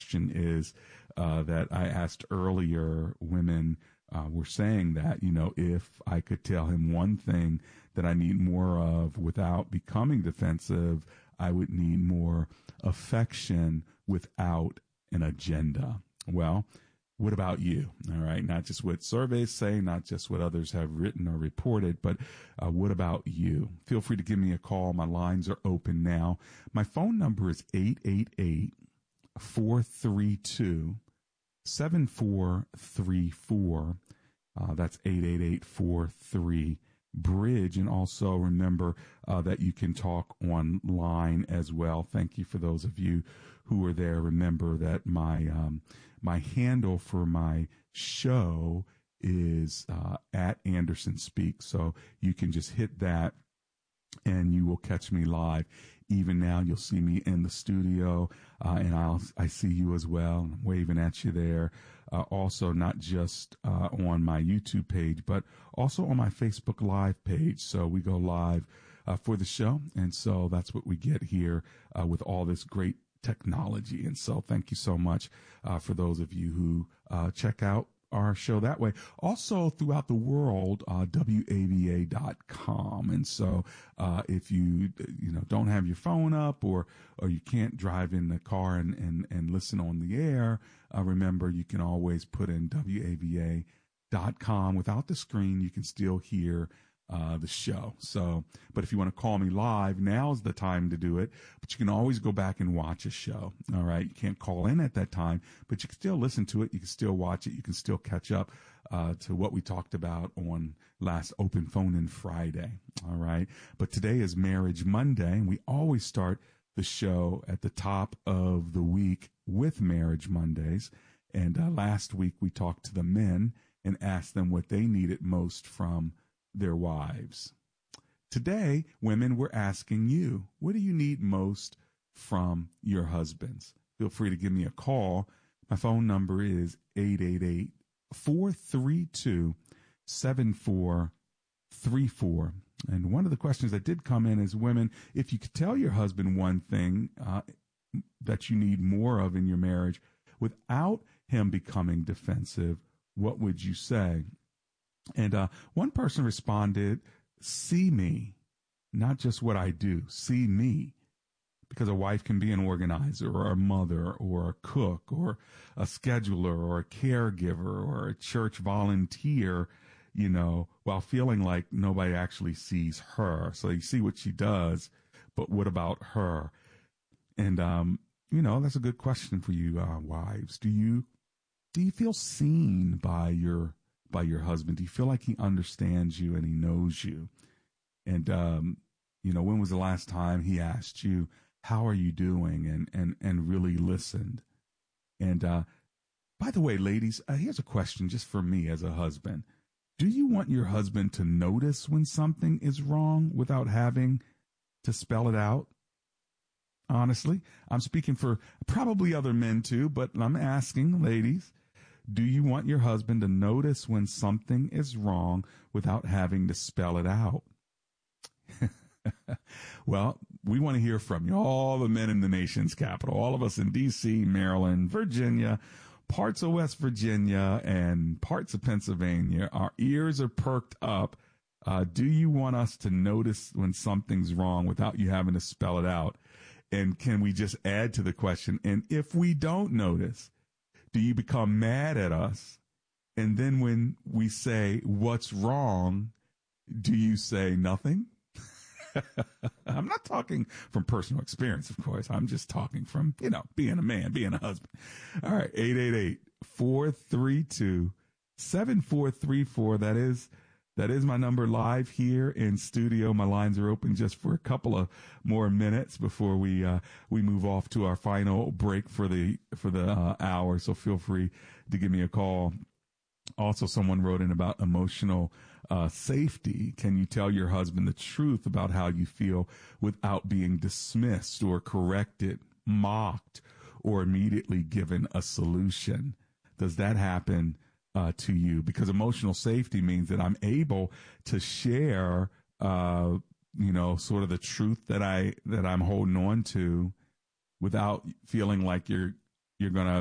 question is that I asked earlier. Women were saying that, if I could tell him one thing that I need more of without becoming defensive, I would need more affection without an agenda. Well, what about you? All right. Not just what surveys say, not just what others have written or reported, but what about you? Feel free to give me a call. My lines are open now. My phone number is 888-432-7434. That's 888-43-BRIDGE. And also remember that you can talk online as well. Thank you for those of you who are there. Remember that my handle for my show is at Anderson Speaks. So you can just hit that and you will catch me live. Even now, you'll see me in the studio, and I see you as well. I'm waving at you there. Also, not just on my YouTube page, but also on my Facebook Live page. So we go live for the show, and so that's what we get here with all this great technology. And so thank you so much for those of you who check out our show that way. Also throughout the world, WAVA.com. And so if you don't have your phone up or you can't drive in the car and listen on the air, remember you can always put in WAVA.com. Without the screen, you can still hear the show. So, but if you want to call me live, now's the time to do it. But you can always go back and watch a show. All right. You can't call in at that time, but you can still listen to it. You can still watch it. You can still catch up to what we talked about on last Open Phone In Friday. All right. But today is Marriage Monday, and we always start the show at the top of the week with Marriage Mondays. And last week we talked to the men and asked them what they needed most from their wives. Today, women, we're asking you, what do you need most from your husbands? Feel free to give me a call. My phone number is 888-432-7434. And one of the questions that did come in is, women, if you could tell your husband one thing that you need more of in your marriage without him becoming defensive, what would you say? And one person responded, see me, not just what I do, see me. Because a wife can be an organizer or a mother or a cook or a scheduler or a caregiver or a church volunteer, while feeling like nobody actually sees her. So you see what she does, but what about her? And, that's a good question for you, wives. Do you feel seen by your husband? Do you feel like he understands you and he knows you? And, when was the last time he asked you, how are you doing? And really listened. And, by the way, ladies, here's a question just for me as a husband. Do you want your husband to notice when something is wrong without having to spell it out? Honestly, I'm speaking for probably other men too, but I'm asking, ladies, do you want your husband to notice when something is wrong without having to spell it out? Well, we want to hear from you, all the men in the nation's capital, all of us in D.C., Maryland, Virginia, parts of West Virginia, and parts of Pennsylvania. Our ears are perked up. Do you want us to notice when something's wrong without you having to spell it out? And can we just add to the question, and if we don't notice, do you become mad at us? And then when we say, what's wrong, do you say nothing? I'm not talking from personal experience, of course. I'm just talking from, being a man, being a husband. All right, 888-432-7434. That is my number live here in studio. My lines are open just for a couple of more minutes before we move off to our final break for the hour. So feel free to give me a call. Also, someone wrote in about emotional safety. Can you tell your husband the truth about how you feel without being dismissed or corrected, mocked, or immediately given a solution? Does that happen to you? Because emotional safety means that I'm able to share, sort of the truth that I'm holding on to without feeling like you're going to